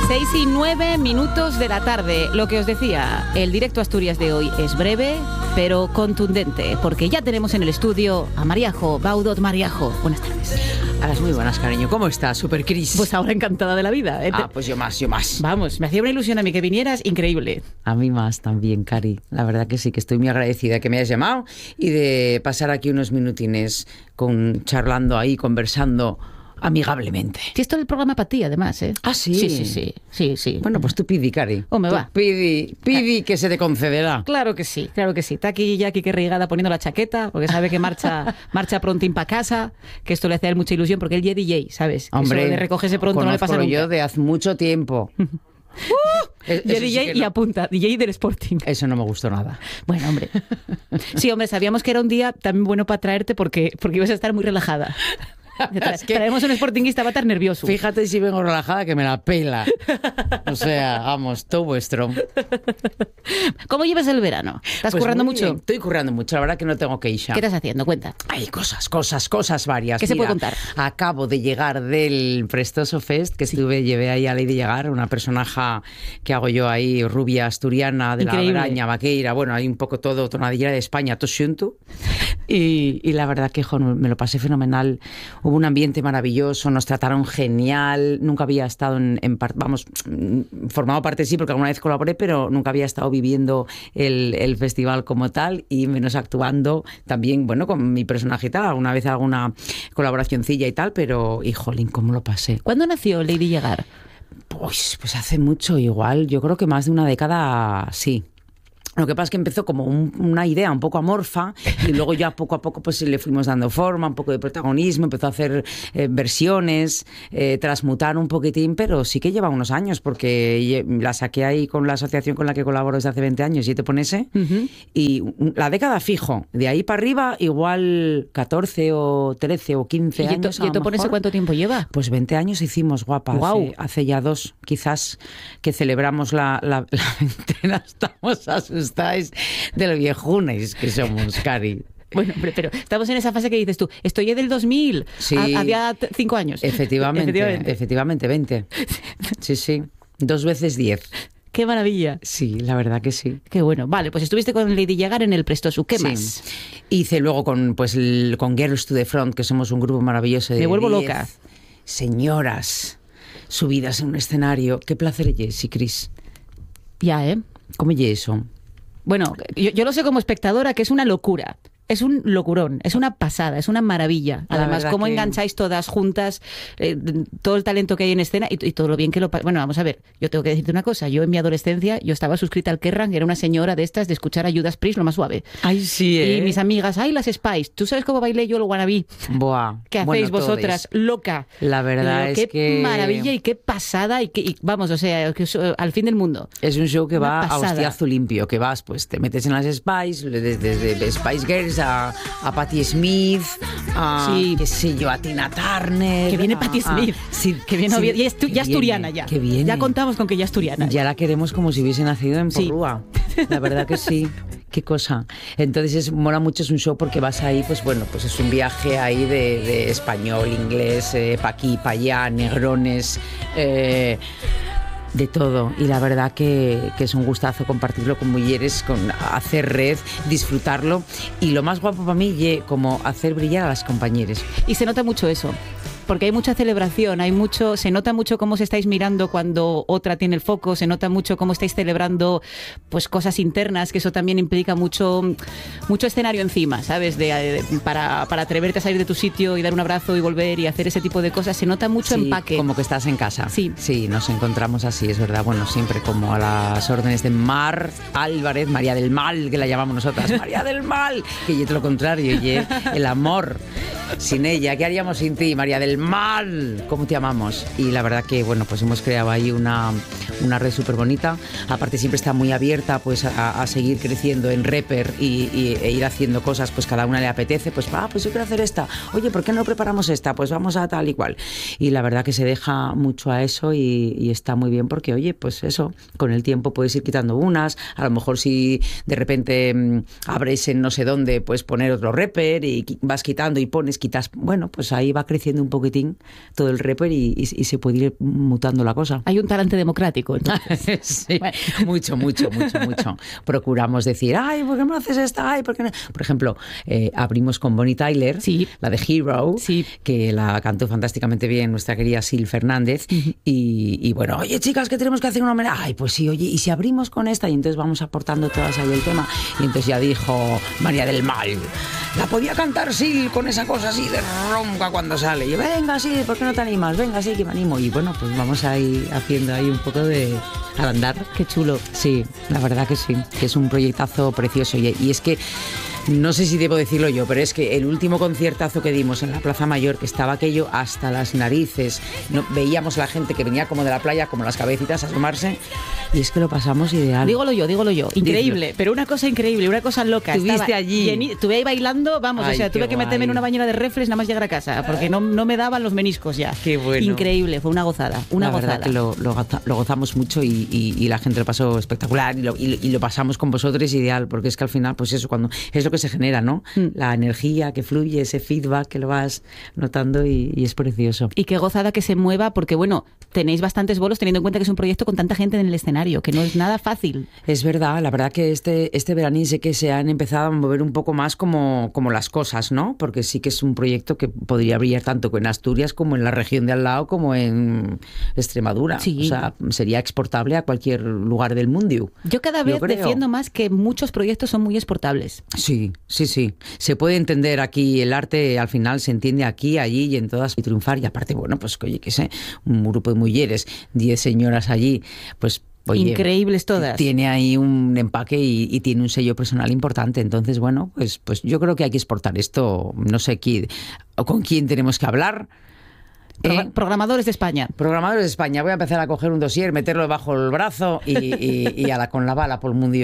6:09 de la tarde. Lo que os decía, el directo Asturias de hoy es breve, pero contundente, porque ya tenemos en el estudio a Mariajo, Baudot Mariajo. Buenas tardes. A las muy buenas, cariño. ¿Cómo estás, Super Cris? Pues ahora encantada de la vida. Pues yo más. Vamos, me hacía una ilusión a mí que vinieras, increíble. A mí más también, Cari. La verdad que sí, que estoy muy agradecida que me hayas llamado y de pasar aquí unos minutines charlando ahí, conversando amigablemente. Sí, esto es el programa para ti, además, ¿eh? Ah, sí. Sí. Bueno, pues tú pidi, Cari. Me va. Pidi que se te concederá. Claro que sí. Está aquí Jackie que regada poniendo la chaqueta, porque sabe que marcha prontín para casa, que esto le hace a él mucha ilusión, porque él es DJ, ¿sabes? Hombre, eso de recogerse pronto no le pasa nunca. Yo de hace mucho tiempo. Yo DJ sí y apunta, DJ del Sporting. Eso no me gustó nada. Bueno, hombre. Sí, hombre, sabíamos que era un día también bueno para traerte porque ibas a estar muy relajada. Es que traemos un sportinguista, va a estar nervioso. Fíjate si vengo relajada que me la pela. O sea, vamos, todo vuestro. ¿Cómo llevas el verano? ¿Estás pues currando mucho? Bien. Estoy currando mucho, la verdad que no tengo queixa. ¿Qué estás haciendo? Cuenta. Hay cosas varias. ¿Qué se puede contar? Acabo de llegar del Prestoso Fest, que llevé ahí a Lady Llegar, una personaje que hago yo ahí, rubia asturiana, de increíble. La Graña, vaqueira, bueno, hay un poco todo, tonadillera de España, todo xunto. Y la verdad que me lo pasé fenomenal. Hubo un ambiente maravilloso, nos trataron genial. Nunca había estado formado parte sí, porque alguna vez colaboré, pero nunca había estado viviendo el festival como tal y menos actuando también, bueno, con mi personaje y tal. Alguna vez alguna colaboracioncilla y tal, pero, híjolín, ¿cómo lo pasé? ¿Cuándo nació Lady Llegar? Pues hace mucho, igual. Yo creo que más de una década, sí. Lo que pasa es que empezó como una idea un poco amorfa y luego ya poco a poco pues le fuimos dando forma, un poco de protagonismo, empezó a hacer versiones, transmutar un poquitín, pero sí que lleva unos años porque la saqué ahí con la asociación con la que colaboro desde hace 20 años, 7 Ponese, y la década fijo, de ahí para arriba igual 14 o 13 o 15 años. ¿Y Yeto Ponese cuánto tiempo lleva? Pues 20 años hicimos, guapa, wow. hace ya 2 quizás que celebramos la veintena, estamos asustados. Estáis de lo viejunes que somos, Cari. Bueno, pero estamos en esa fase que dices tú, estoy del 2000, sí, había 5 años. Efectivamente, 20. Sí, 2 veces 10. ¡Qué maravilla! Sí, la verdad que sí. Qué bueno. Vale, pues estuviste con Lady Llegar en el Prestoso. ¿Qué más? Hice luego con Girls to the Front, que somos un grupo maravilloso de Me vuelvo 10 loca. señoras subidas en un escenario. Qué placer es, Cris. Ya, ¿eh? ¿Cómo es eso? Bueno, yo lo sé como espectadora que es una locura. Es un locurón, es una pasada, es una maravilla. Además, cómo engancháis todas juntas, todo el talento que hay en escena y todo lo bien que lo... Bueno, vamos a ver, yo tengo que decirte una cosa. Yo en mi adolescencia, yo estaba suscrita al Kerrang, era una señora de estas de escuchar a Judas Priest, lo más suave. Ay, sí, Y mis amigas, las Spice, ¿tú sabes cómo bailé yo el wannabe? Buah. ¿Qué hacéis vosotras? Loca. La verdad es que... Qué maravilla y qué pasada y vamos, o sea, al fin del mundo. Es un show que una va pasada. a hostiazo limpio, que vas, pues te metes en las Spice, desde Spice Girls a Patti Smith, qué sé yo, a Tina Turner. Que viene Patti Smith. Sí, que viene sí, ya asturiana ya. Que viene. Ya contamos con que ya asturiana. Ya la queremos como si hubiese nacido en Porrúa. La verdad que sí. Qué cosa. Entonces mola mucho, es un show porque vas ahí, pues bueno, pues es un viaje ahí de español, inglés, pa' aquí, pa' allá, negrones, de todo. Y la verdad que es un gustazo compartirlo con mujeres, hacer red, disfrutarlo. Y lo más guapo para mí, como hacer brillar a las compañeras. Y se nota mucho eso. Porque hay mucha celebración, se nota mucho cómo se estáis mirando cuando otra tiene el foco, se nota mucho cómo estáis celebrando pues cosas internas, que eso también implica mucho escenario encima, ¿sabes? Para atreverte a salir de tu sitio y dar un abrazo y volver y hacer ese tipo de cosas, se nota mucho empaque. Como que estás en casa. Sí, nos encontramos así, es verdad. Bueno, siempre como a las órdenes de Mar Álvarez, María del Mal, que la llamamos nosotras, María del Mal, que yo todo lo contrario, el amor. Sin ella, ¿qué haríamos sin ti, María del Mal? ¿Cómo te amamos? Y la verdad que, bueno, pues hemos creado ahí una red súper bonita. Aparte siempre está muy abierta pues a seguir creciendo en Reper e ir haciendo cosas, pues cada una le apetece, pues yo quiero hacer esta. Oye, ¿por qué no preparamos esta? Pues vamos a tal y cual. Y la verdad que se deja mucho a eso y está muy bien porque, oye, pues eso, con el tiempo puedes ir quitando unas. A lo mejor si de repente abres en no sé dónde, pues poner otro Reper y vas quitando y quitas. Bueno, pues ahí va creciendo un poquito poquitín todo el reper y se puede ir mutando la cosa. Hay un talante democrático, entonces. Sí, bueno. mucho. Procuramos decir, ay, ¿por qué no haces esta? Ay, ¿por qué no? Por ejemplo, abrimos con Bonnie Tyler, la de Hero, que la cantó fantásticamente bien nuestra querida Sil Fernández. Y bueno, oye, chicas, que tenemos que hacer una homenaje. Ay, pues sí, oye, ¿y si abrimos con esta? Y entonces vamos aportando todas ahí el tema. Y entonces ya dijo María del Mal, la podía cantar Sil con esa cosa así de ronca cuando sale. Y yo, venga, sí, ¿por qué no te animas? Venga, sí, que me animo. Y bueno, pues vamos ahí haciendo ahí un poco de al andar. Qué chulo. Sí, la verdad que sí, que es un proyectazo precioso. Y es que, no sé si debo decirlo yo, pero es que el último conciertazo que dimos en la Plaza Mayor, que estaba aquello hasta las narices, no, veíamos a la gente que venía como de la playa, como las cabecitas a asomarse, y es que lo pasamos ideal. Dígolo yo, increíble, pero una cosa increíble, una cosa loca. Estuviste allí. Estuve ahí bailando, vamos, ay, o sea, tuve que meterme en una bañera de reflex nada más llegar a casa, porque no me daban los meniscos ya. Qué bueno. Increíble, fue una gozada, la verdad que lo gozamos mucho y la gente lo pasó espectacular y lo pasamos con vosotros ideal, porque es que al final, pues eso, cuando es lo que se genera, ¿no? La energía que fluye, ese feedback que lo vas notando y es precioso. Y qué gozada que se mueva, porque bueno, tenéis bastantes bolos teniendo en cuenta que es un proyecto con tanta gente en el escenario, que no es nada fácil. Es verdad, la verdad que este veranín sé que se han empezado a mover un poco más como las cosas, ¿no? Porque sí que es un proyecto que podría brillar tanto en Asturias como en la región de al lado como en Extremadura. Sí. O sea, sería exportable a cualquier lugar del mundo. Yo cada vez defiendo más que muchos proyectos son muy exportables. Sí. Se puede entender aquí, el arte al final se entiende aquí, allí y en todas y triunfar. Y aparte, bueno, pues oye, qué sé, un grupo de mujeres, 10 señoras allí, pues oye, increíbles todas. Tiene ahí un empaque y tiene un sello personal importante. Entonces, bueno, pues yo creo que hay que exportar esto. No sé con quién tenemos que hablar. Programadores de España. Programadores de España. Voy a empezar a coger un dossier, meterlo bajo el brazo y con la bala por el mundo.